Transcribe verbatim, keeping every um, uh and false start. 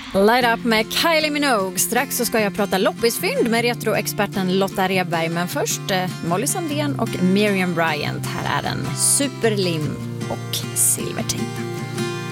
Light Up med Kylie Minogue. Strax så ska jag prata loppisfynd med retroexperten Lotta Revberg. Men först eh, Molly Sandén och Miriam Bryant. Här är en Superlim och Silvertejp.